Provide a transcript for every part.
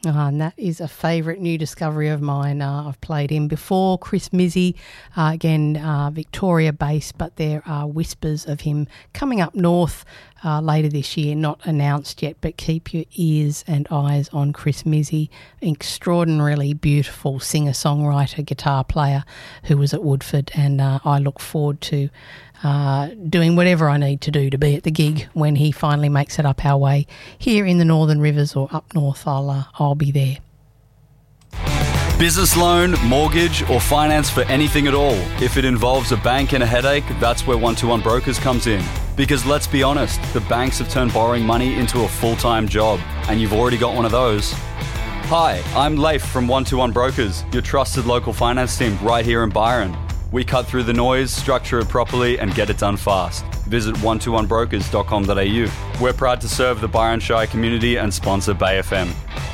And that is a favourite new discovery of mine. I've played him before, Chris Mizzy, again, Victoria based, but there are whispers of him coming up north later this year, not announced yet, but keep your ears and eyes on Chris Mizzy, extraordinarily beautiful singer-songwriter, guitar player who was at Woodford, and I look forward to doing whatever I need to do to be at the gig when he finally makes it up our way here in the Northern Rivers or up north. I'll be there. Business loan, mortgage or finance for anything at all. If it involves a bank and a headache, that's where 121 Brokers comes in. Because let's be honest, the banks have turned borrowing money into a full-time job, and you've already got one of those. Hi, I'm Leif from 121 Brokers, your trusted local finance team right here in Byron. We cut through the noise, structure it properly and get it done fast. Visit 121brokers.com.au. We're proud to serve the Byron Shire community and sponsor Bay FM.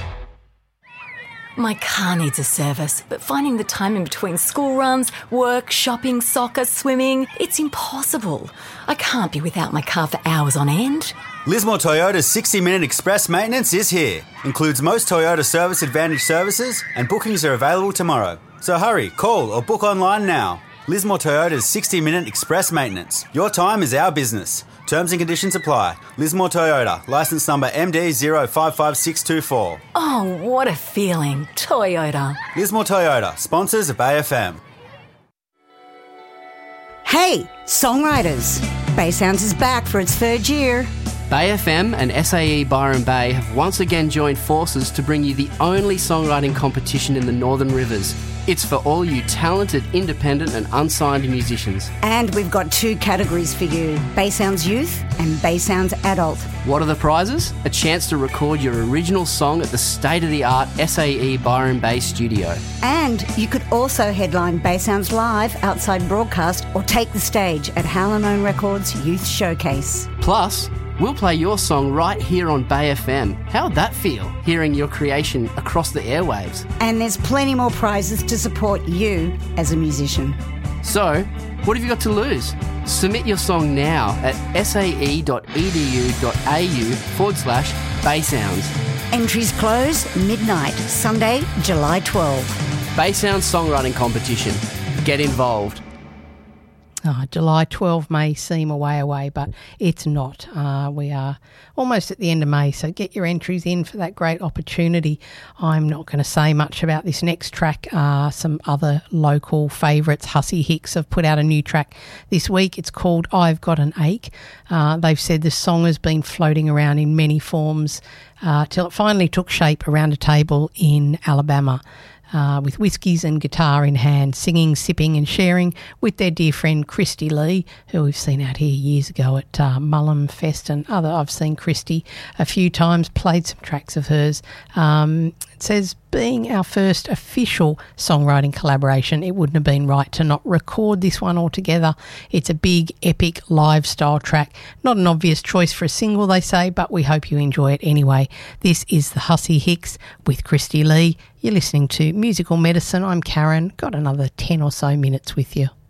My car needs a service, but finding the time in between school runs, work, shopping, soccer, swimming, it's impossible. I can't be without my car for hours on end. Lismore Toyota's 60-minute express maintenance is here. Includes most Toyota Service Advantage services, and bookings are available tomorrow. So hurry, call or book online now. Lismore Toyota's 60-minute express maintenance. Your time is our business. Terms and conditions apply. Lismore Toyota, licence number MD055624. Oh, what a feeling. Toyota. Lismore Toyota, sponsors of Bay FM. Hey, songwriters. Bay Sounds is back for its third year. Bay FM and SAE Byron Bay have once again joined forces to bring you the only songwriting competition in the Northern Rivers. It's for all you talented, independent and unsigned musicians. And we've got 2 categories for you, Bay Sounds Youth and Bay Sounds Adult. What are the prizes? A chance to record your original song at the state-of-the-art SAE Byron Bay studio. And you could also headline Bay Sounds Live outside broadcast or take the stage at Hallamone Records Youth Showcase. Plus, we'll play your song right here on Bay FM. How'd that feel, hearing your creation across the airwaves? And there's plenty more prizes to support you as a musician. So, what have you got to lose? Submit your song now at sae.edu.au/Baysounds. Entries close midnight, Sunday, July 12. Bay Sounds Songwriting Competition. Get involved. July 12 may seem a way away, but it's not. We are almost at the end of May, so get your entries in for that great opportunity. I'm not going to say much about this next track. Some other local favourites, Hussey Hicks, have put out a new track this week. It's called I've Got an Ache. They've said the song has been floating around in many forms till it finally took shape around a table in Alabama. With whiskies and guitar in hand, singing, sipping and sharing with their dear friend Christy Lee, who we've seen out here years ago at Mullum Fest and other. I've seen Christy a few times, played some tracks of hers. It says, being our first official songwriting collaboration, it wouldn't have been right to not record this one altogether. It's a big, epic, live style track. Not an obvious choice for a single, they say, but we hope you enjoy it anyway. This is the Hussey Hicks with Christy Lee. You're listening to Musical Medicine. I'm Karen. Got another 10 or so minutes with you.